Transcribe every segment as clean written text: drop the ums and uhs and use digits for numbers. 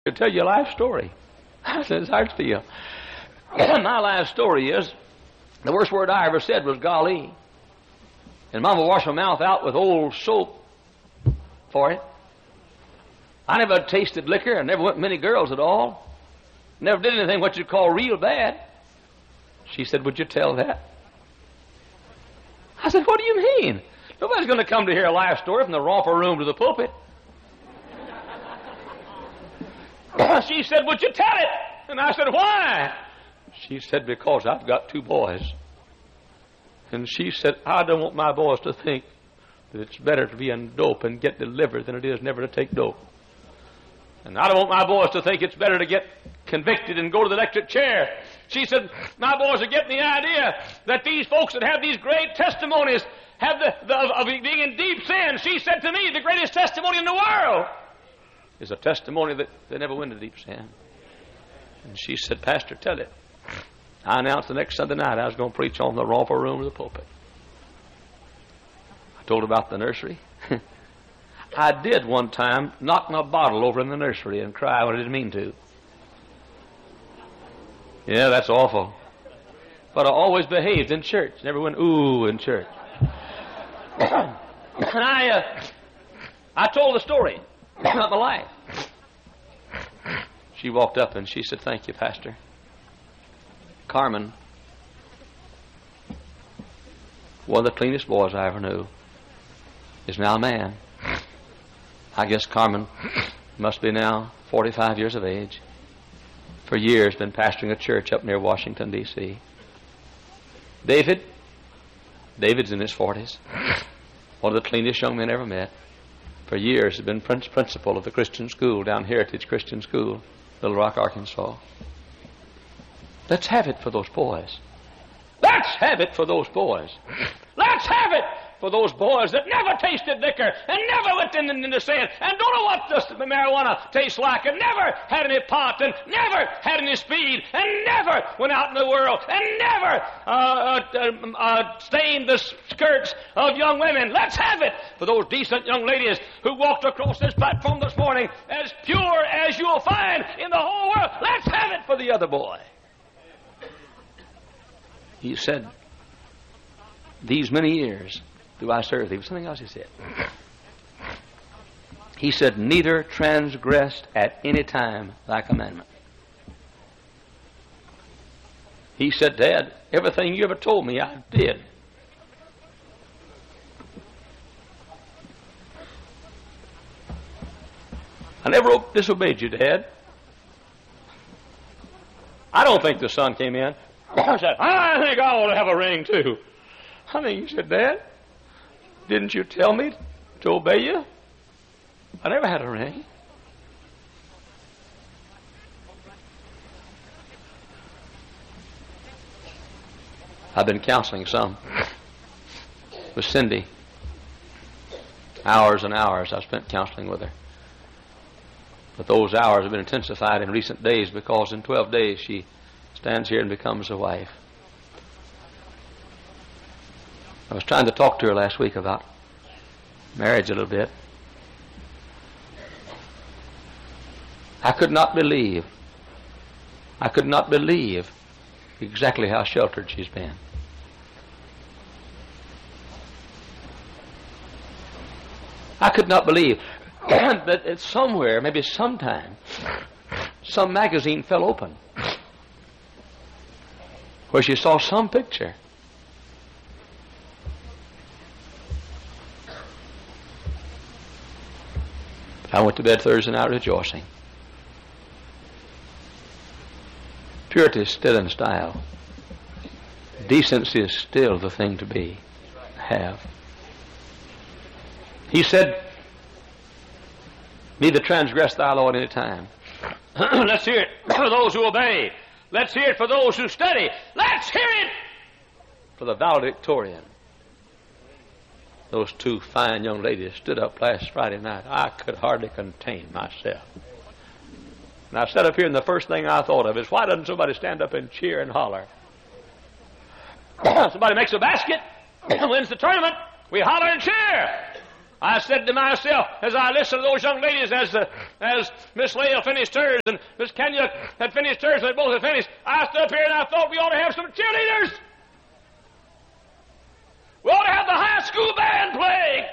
to tell you a life story. I said, it's hard to you. My life story is, the worst word I ever said was golly. And Mama washed my mouth out with old soap for it. I never tasted liquor. I never went with many girls at all. Never did anything what you'd call real bad. She said, would you tell that? I said, what do you mean? Nobody's going to come to hear a life story from the romper room to the pulpit. She said, would you tell it? And I said, why? She said, because I've got two boys. And she said, I don't want my boys to think that it's better to be in dope and get delivered than it is never to take dope. And I don't want my boys to think it's better to get convicted and go to the electric chair. She said, my boys are getting the idea that these folks that have these great testimonies have of being in deep sin. She said to me, the greatest testimony in the world is a testimony that they never went into deep sin. And she said, Pastor, tell it. I announced the next Sunday night I was going to preach on the romper room of the pulpit. I told about the nursery. I did one time knock my bottle over in the nursery and cry when I didn't mean to. Yeah, that's awful. But I always behaved in church. Never went ooh in church. And I told the story about my life. She walked up and she said, thank you, Pastor. Carmen, one of the cleanest boys I ever knew, is now a man. I guess Carmen must be now 45 years of age. For years been pastoring a church up near Washington, D.C. David's in his 40s. One of the cleanest young men I ever met. For years has been principal of the Christian school down Heritage Christian School, Little Rock, Arkansas. Let's have it for those boys. Let's have it for those boys. Let's have it for those boys that never tasted liquor and never went into sin and don't know what the marijuana tastes like and never had any pot and never had any speed and never went out in the world and never stained the skirts of young women. Let's have it for those decent young ladies who walked across this platform this morning as pure as you'll find in the whole world. Let's have it for the other boy. He said, these many years do I serve thee. Something else he said. He said, neither transgressed at any time thy commandment. He said, Dad, everything you ever told me, I did. I never disobeyed you, Dad. I don't think the son came in. I said, I think I ought to have a ring, too. I think he said, Dad, didn't you tell me to obey you? I never had a ring. I've been counseling some with Cindy. Hours and hours I've spent counseling with her. But those hours have been intensified in recent days because in 12 days she stands here and becomes a wife. I was trying to talk to her last week about marriage a little bit. I could not believe exactly how sheltered she's been. I could not believe that somewhere, maybe sometime, some magazine fell open where she saw some picture. I went to bed Thursday night rejoicing. Purity is still in style. Decency is still the thing to be, have. He said, neither transgress thy law at any time. Let's hear it for those who obey. Let's hear it for those who study. Let's hear it for the valedictorian. Those two fine young ladies stood up last Friday night. I could hardly contain myself. And I sat up here and the first thing I thought of is, why doesn't somebody stand up and cheer and holler? Somebody makes a basket, wins the tournament, we holler and cheer. I said to myself as I listened to those young ladies as Miss Lael finished hers and Miss Kenya had finished hers and they both had finished, I stood up here and I thought we ought to have some cheerleaders. We ought to have the high school band play.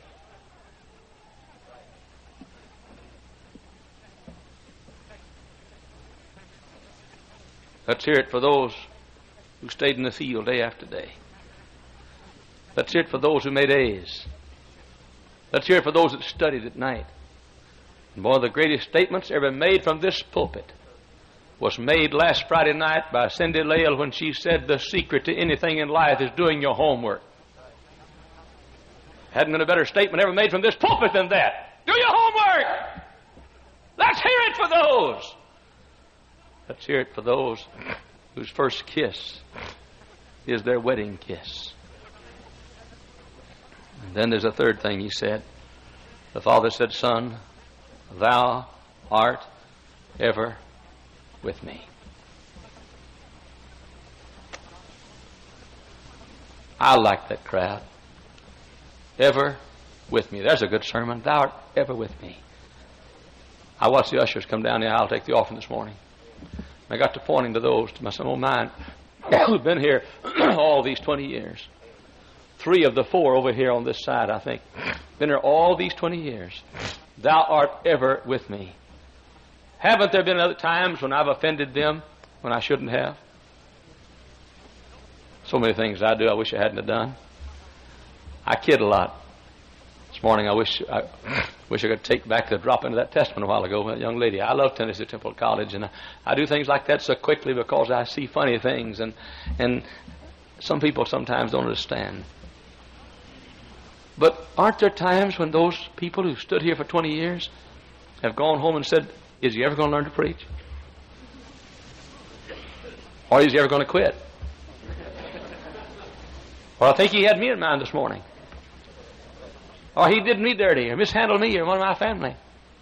Let's hear it for those who stayed in the field day after day. Let's hear it for those who made A's. Let's hear it for those that studied at night. And one of the greatest statements ever made from this pulpit was made last Friday night by Cindy Lael when she said the secret to anything in life is doing your homework. Hadn't been a better statement ever made from this pulpit than that. Do your homework! Let's hear it for those. Let's hear it for those whose first kiss is their wedding kiss. And then there's a third thing he said. The Father said, Son, thou art ever with me. I like that crowd. Ever with me. There's a good sermon. Thou art ever with me. I watched the ushers come down the aisle take the offering this morning. I got to pointing to those, to some of mine, who've been here all these 20 years. 3 of the 4 over here on this side, I think, been here all these 20 years. Thou art ever with me. Haven't there been other times when I've offended them when I shouldn't have? So many things I do I wish I hadn't have done. I kid a lot. This morning I wish I could take back the drop into that testament a while ago with that young lady. I love Tennessee Temple College, and I do things like that so quickly because I see funny things, and some people sometimes don't understand. But aren't there times when those people who stood here for 20 years have gone home and said, is he ever going to learn to preach? Or is he ever going to quit? Or I think he had me in mind this morning. Or he did me dirty, or mishandled me, or one of my family.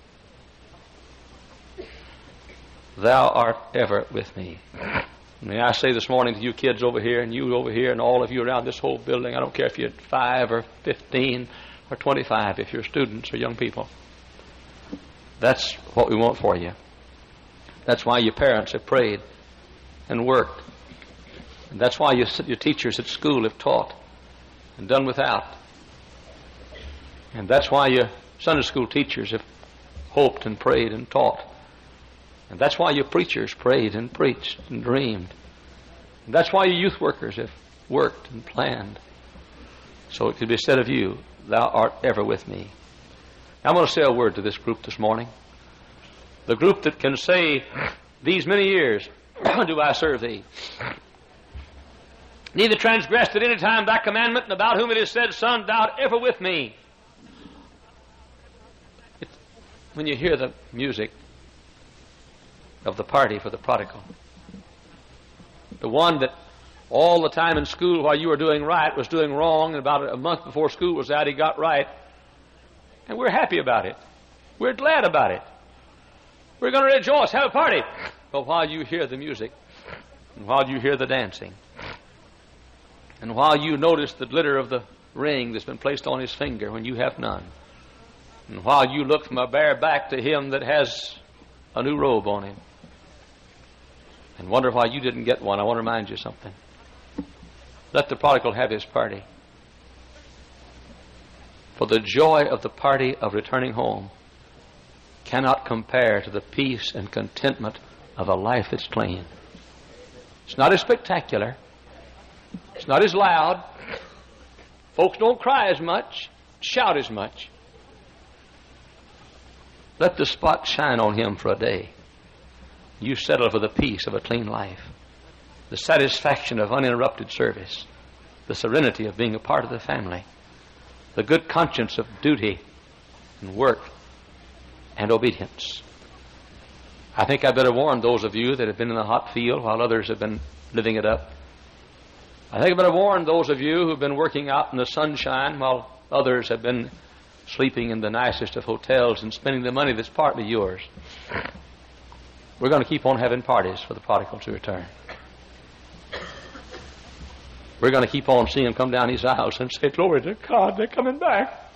Thou art ever with me. May I say this morning to you kids over here, and you over here, and all of you around this whole building, I don't care if you're 5 or 15 or 25, if you're students or young people. That's what we want for you. That's why your parents have prayed and worked. And that's why your teachers at school have taught and done without. And that's why your Sunday school teachers have hoped and prayed and taught. And that's why your preachers prayed and preached and dreamed. And that's why your youth workers have worked and planned. So it could be said of you, thou art ever with me. I'm going to say a word to this group this morning. The group that can say, these many years do I serve thee. Neither transgressed at any time thy commandment, and about whom it is said, Son, thou art ever with me. When you hear the music of the party for the prodigal, the one that all the time in school while you were doing right was doing wrong, and about a month before school was out, he got right, and we're happy about it. We're glad about it. We're going to rejoice, have a party. But while you hear the music, and while you hear the dancing, and while you notice the glitter of the ring that's been placed on his finger when you have none, and while you look from a bare back to him that has a new robe on him, and wonder why you didn't get one, I want to remind you something. Let the prodigal have his party. For the joy of the party of returning home cannot compare to the peace and contentment of a life that's clean. It's not as spectacular. It's not as loud. Folks don't cry as much, shout as much. Let the spot shine on him for a day. You settle for the peace of a clean life, the satisfaction of uninterrupted service, the serenity of being a part of the family, the good conscience of duty and work and obedience. I think I better warn those of you that have been in the hot field while others have been living it up. I think I better warn those of you who have been working out in the sunshine while others have been sleeping in the nicest of hotels and spending the money that's partly yours. We're going to keep on having parties for the prodigal to return. We're going to keep on seeing him come down these aisles and say, glory to God, they're coming back.